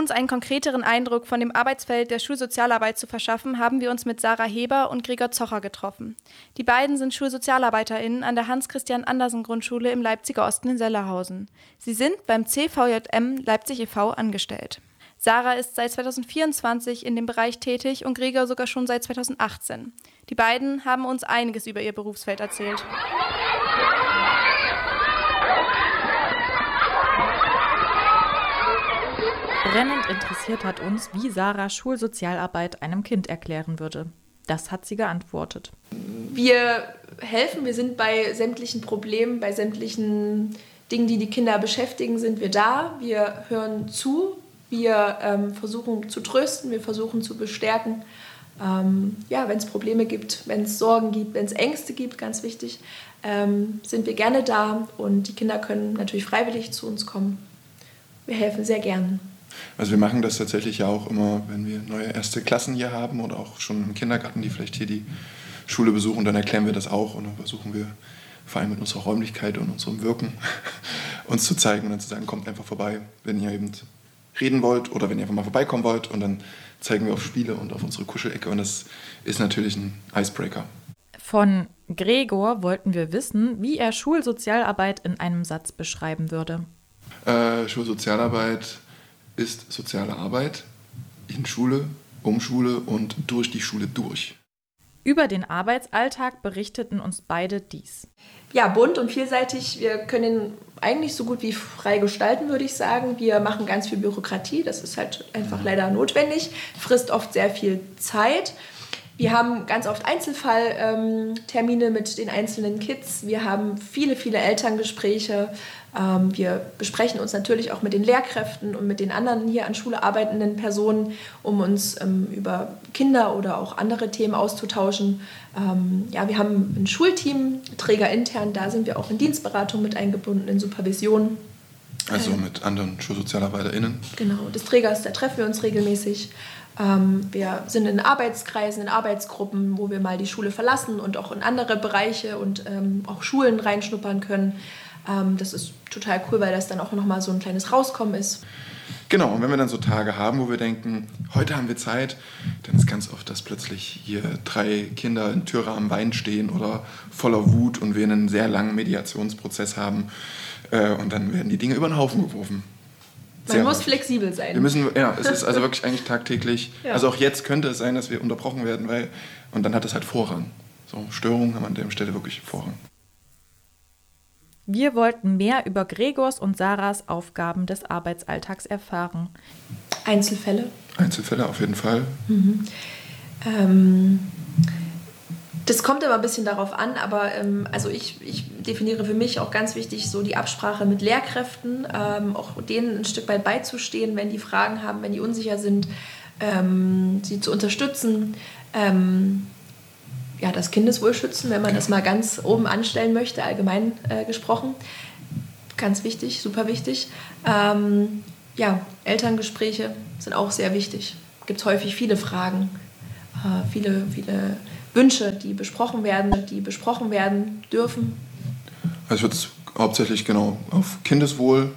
uns einen konkreteren Eindruck von dem Arbeitsfeld der Schulsozialarbeit zu verschaffen, haben wir uns mit Sarah Heber und Gregor Zocher getroffen. Die beiden sind SchulsozialarbeiterInnen an der Hans-Christian-Andersen-Grundschule im Leipziger Osten in Sellerhausen. Sie sind beim CVJM Leipzig e.V. angestellt. Sarah ist seit 2024 in dem Bereich tätig und Gregor sogar schon seit 2018. Die beiden haben uns einiges über ihr Berufsfeld erzählt. Brennend interessiert hat uns, wie Sarah Schulsozialarbeit einem Kind erklären würde. Das hat sie geantwortet. Wir helfen, wir sind bei sämtlichen Problemen, bei sämtlichen Dingen, die die Kinder beschäftigen, sind wir da. Wir hören zu, wir versuchen zu trösten, wir versuchen zu bestärken. Wenn es Probleme gibt, wenn es Sorgen gibt, wenn es Ängste gibt, ganz wichtig, sind wir gerne da und die Kinder können natürlich freiwillig zu uns kommen. Wir helfen sehr gern. Also wir machen das tatsächlich ja auch immer, wenn wir neue erste Klassen hier haben oder auch schon im Kindergarten, die vielleicht hier die Schule besuchen, dann erklären wir das auch und dann versuchen wir vor allem mit unserer Räumlichkeit und unserem Wirken uns zu zeigen und dann zu sagen, kommt einfach vorbei, wenn ihr eben reden wollt oder wenn ihr einfach mal vorbeikommen wollt und dann zeigen wir auf Spiele und auf unsere Kuschelecke und das ist natürlich ein Icebreaker. Von Gregor wollten wir wissen, wie er Schulsozialarbeit in einem Satz beschreiben würde. Schulsozialarbeit ist soziale Arbeit in Schule, um Schule und durch die Schule durch. Über den Arbeitsalltag berichteten uns beide dies. Ja, bunt und vielseitig. Wir können ihn eigentlich so gut wie frei gestalten, würde ich sagen. Wir machen ganz viel Bürokratie, das ist halt einfach leider notwendig, frisst oft sehr viel Zeit. Wir haben ganz oft Einzelfalltermine mit den einzelnen Kids. Wir haben viele, viele Elterngespräche. Wir besprechen uns natürlich auch mit den Lehrkräften und mit den anderen hier an Schule arbeitenden Personen, um uns über Kinder oder auch andere Themen auszutauschen. Wir haben ein Schulteam, Träger intern, da sind wir auch in Dienstberatung mit eingebunden, in Supervision. Also mit anderen SchulsozialarbeiterInnen? Genau, des Trägers, da treffen wir uns regelmäßig. Wir sind in Arbeitskreisen, in Arbeitsgruppen, wo wir mal die Schule verlassen und auch in andere Bereiche und auch Schulen reinschnuppern können. Das ist total cool, weil das dann auch nochmal so ein kleines Rauskommen ist. Genau, und wenn wir dann so Tage haben, wo wir denken, heute haben wir Zeit, dann ist ganz oft, dass plötzlich hier 3 Kinder in Türrahmen weinen stehen oder voller Wut und wir einen sehr langen Mediationsprozess haben und dann werden die Dinge über den Haufen geworfen. Man muss flexibel sein. Es ist also wirklich eigentlich tagtäglich. Ja. Also auch jetzt könnte es sein, dass wir unterbrochen werden, und dann hat es halt Vorrang. So, Störungen haben an der Stelle wirklich Vorrang. Wir wollten mehr über Gregors und Sarahs Aufgaben des Arbeitsalltags erfahren. Einzelfälle auf jeden Fall. Mhm. Das kommt immer ein bisschen darauf an, aber ich definiere für mich auch ganz wichtig so die Absprache mit Lehrkräften, auch denen ein Stück weit beizustehen, wenn die Fragen haben, wenn die unsicher sind, sie zu unterstützen. Das Kindeswohl schützen, wenn man das mal ganz oben anstellen möchte, allgemein gesprochen. Ganz wichtig, super wichtig. Elterngespräche sind auch sehr wichtig. Es gibt häufig viele Fragen, viele Wünsche, die besprochen werden dürfen. Also ich würde es hauptsächlich genau auf Kindeswohl